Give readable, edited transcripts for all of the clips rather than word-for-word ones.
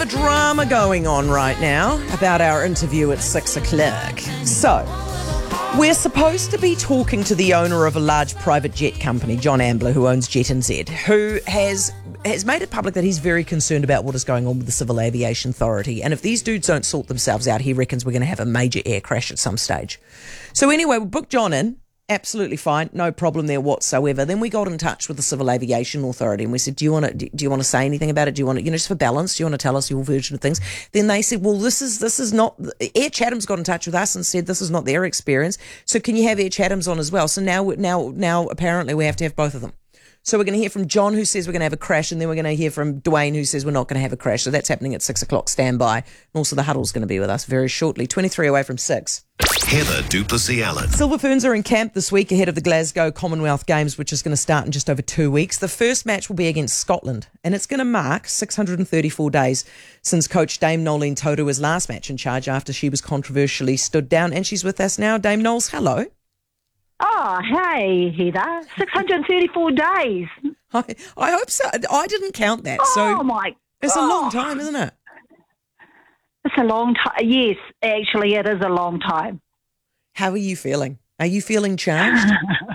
of drama going on right now about our interview at 6 o'clock. So, we're supposed to be talking to the owner of a large private jet company, John Ambler, who owns Jet NZ, who has made it public that he's very concerned about what is going on with the Civil Aviation Authority. And if these dudes don't sort themselves out, he reckons we're going to have a major air crash at some stage. So anyway, we booked John in. Absolutely fine, no problem there whatsoever. Then we got in touch with the Civil Aviation Authority and we said, do you want to say anything about it? Do you want to, just for balance, do you want to tell us your version of things? Then they said, well, this is not, Air Chatham's got in touch with us and said this is not their experience. So can you have Air Chatham's on as well? So now apparently we have to have both of them. So we're going to hear from John, who says we're going to have a crash, and then we're going to hear from Dwayne, who says we're not going to have a crash. So that's happening at 6 o'clock. Stand by. And also the Huddle's going to be with us very shortly. 23 away from 6. Heather Duplessis-Allen. Silver Ferns are in camp this week ahead of the Glasgow Commonwealth Games, which is going to start in just over 2 weeks. The first match will be against Scotland, and it's going to mark 634 days since coach Dame Nolene Todu was last match in charge after she was controversially stood down. And she's with us now. Dame Knowles, hello. Oh, hey, Heather. 634 days. I hope so. I didn't count that. Oh, my God. It's a long time, isn't it? It's a long time. Yes, actually, it is a long time. How are you feeling? Are you feeling changed?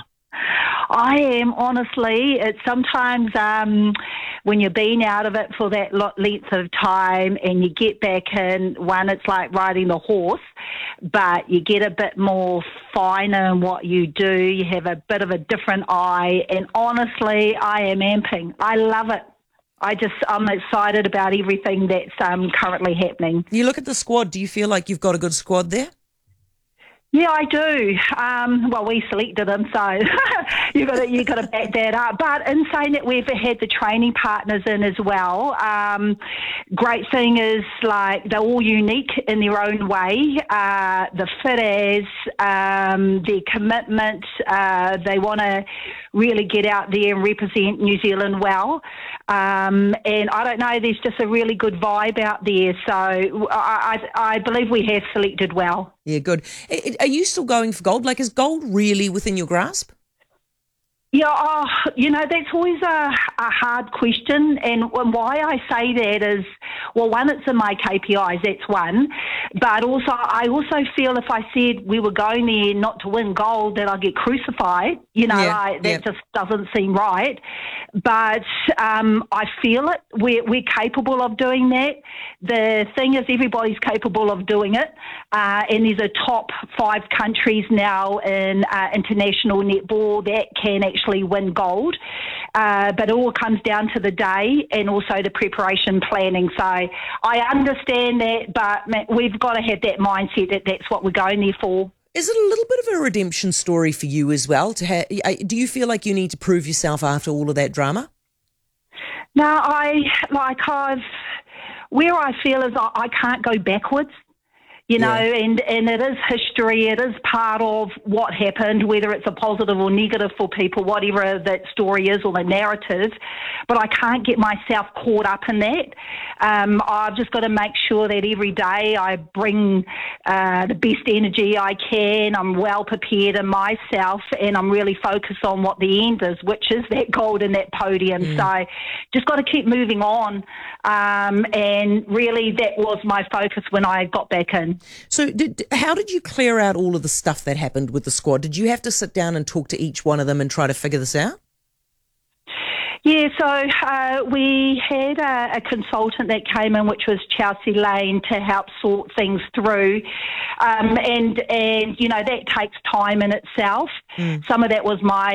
I am, honestly. It's sometimes when you've been out of it for that length of time and you get back in, one, it's like riding the horse, but you get a bit more finer in what you do. You have a bit of a different eye. And honestly, I am amping. I love it. I'm excited about everything that's currently happening. You look at the squad. Do you feel like you've got a good squad there? Yeah, I do. Well, we selected them, so you got to back that up. But in saying that, we've had the training partners in as well. Great thing is, like, they're all unique in their own way. The fit as, their commitment, they want to really get out there and represent New Zealand well. And I don't know, there's just a really good vibe out there. So I believe we have selected well. Yeah, good. Are you still going for gold? Like, is gold really within your grasp? Yeah, that's always a hard question. And why I say that is, well, one, it's in my KPIs, that's one. But also, I also feel if I said we were going there not to win gold, that I'd get crucified. That just doesn't seem right. But I feel it. We're capable of doing that. The thing is, everybody's capable of doing it. And there's a top 5 countries now in international netball that can actually win gold. But it all comes down to the day and also the preparation planning. So I understand that, but we've got to have that mindset that that's what we're going there for. Is it a little bit of a redemption story for you as well? Do you feel like you need to prove yourself after all of that drama? No, where I feel is I can't go backwards. And it is history. It is part of what happened, whether it's a positive or negative for people, whatever that story is or the narrative. But I can't get myself caught up in that. I've just got to make sure that every day I bring the best energy I can. I'm well prepared in myself, and I'm really focused on what the end is, which is that gold and that podium. So just got to keep moving on. And really that was my focus when I got back in. So how did you clear out all of the stuff that happened with the squad? Did you have to sit down and talk to each one of them and try to figure this out? Yeah, so we had a consultant that came in, which was Chelsea Lane, to help sort things through. And that takes time in itself. Some of that was my